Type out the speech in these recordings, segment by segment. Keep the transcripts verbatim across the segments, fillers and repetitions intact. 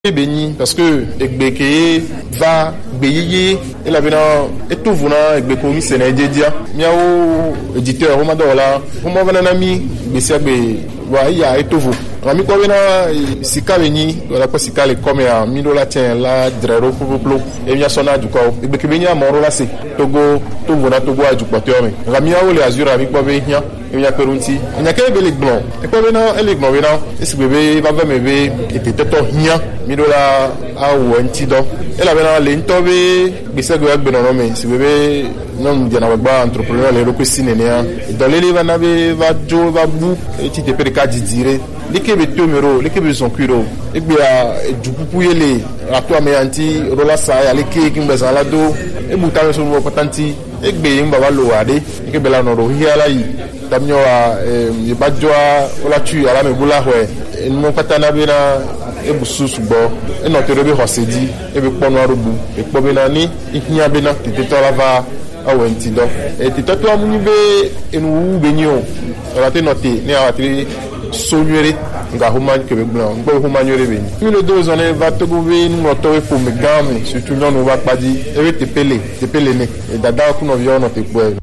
béni parce que egbeke va beyeye et la bena et tout vuna egbeko mi senejedia miao éditeur o madola o mo bana mi besia be wa ya etovo rami ko bena sika beni wala ko sika le comme ya mi dola tien la drero popoplo e mia sona du ko egbeke beni amoro la se togo to vuna togo aju poteome rami o le azura mi ko be hia e mia perunti nya ke be le gbon e ko bena e le gbon bena e si bebe ba ba mebe e teto hia mi dola awo ntido e la bena le ntobe bise go egbe no me si bebe non dia na ba entrepreneur le roko sinenia dans les livres na be va jo va bu e ti te perika didire likebe tomero likebe zonkuro e gbe a jupupu yele ato ame anti rola sa ya leke kimbe sala do e buta so wo patanti e gbe mba wa lo ade e ke bela no ro hiala yi tamyo a e ba jo ola tu ala me bula ho e mo patana be na e bususu bo e no te rebe hosedi e be pono arubu e pobe na ni ihia be na te to lava awenti do e ti to to amuni be enu be ni o ala te note ni awati sonuere nga huma ke be blanc ngo huma nyore be ni le deux années va to go be no to e po me game surtout non no va padi e te pele te pele ne e dada ku no vio no te po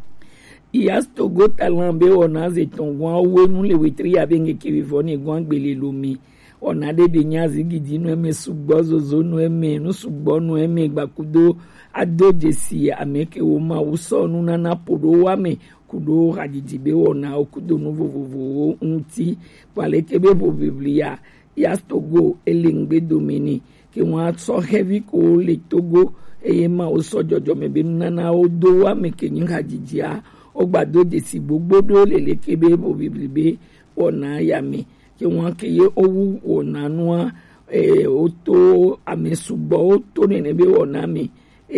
Yasto go talambe ona ze tongwa we nu le wetri abenge kivoni gwangbele lomi ona de de nyazi gidi no eme sugbo zozo no eme no sugbo no eme gbakudo adoje si ameke wo ma uso nu na na podo wa me kudo radidi ona okudo no vovovo unti pale kebe bo biblia Yasto go elingbe domini ke wa so heavy ko le togo eye ma uso jojo me be nana odo wa me ke nyin radijia ogbado de si gbogbodo lele kebe bo biblibe ona yami ki won keye owu ona nua e oto amesubo oto nene be ona mi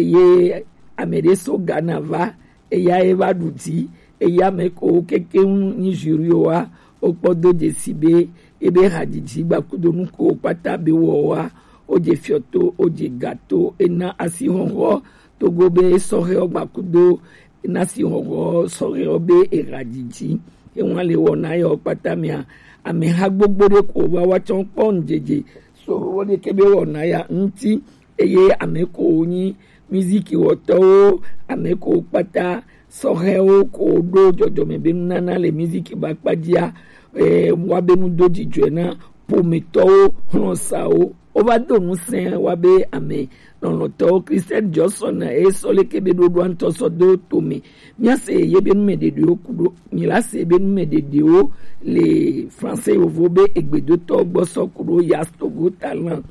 eye amereso ganava eya eva duti eya meko keke ni jurioa opodo de sibe ebe hadiji gbakudo nuko pata be wo wa oje fioto oje gato ena asihonro togobe sore ogbakudo nasi hongo sore obe eradiji e won le wona yo patamia ame ha gbogbore ko wa wa chon pon jeje so woni kebe wona ya nti eye ame ko yin music woto ame ko pata sore o ko do jojo me be nana le music ba pajia e wa be nu doji jena po meto hono sao o va do nu sen wa be ame non lo to Christian Johnson e sole kebe do do anto so do to me mia se ye be nu me de do kudo mi la se be nu me de dio les français ovobe egbedo to gbo so kudo Yasto go talent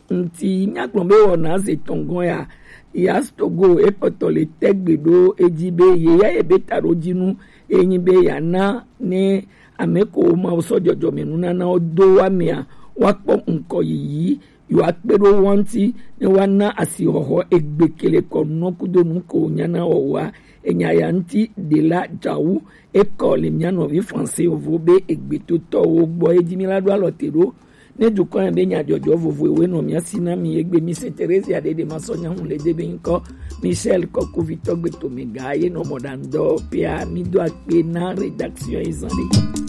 nti nya klombe wona se tongon ya Yasto go e poto le tegbedo ejibe ye ya e betaro jinu enyi be ya na ne ameko ma so jojo me nuna na odo wa mia wa po nko yi yo akpero wanti ne wana asihoho egbekele kono kudo nuko nyana owa enya yanti de la jawu école miano vi français ovobe egbeto to ogbo ejimila do alotero ne duko en benya jojo vovo we no mia sina mi egbe mi se Teresa ya de masonya hun le debe nko Michel Koko Vito gbeto megaye no modando pia mi do akpe na rédaction izande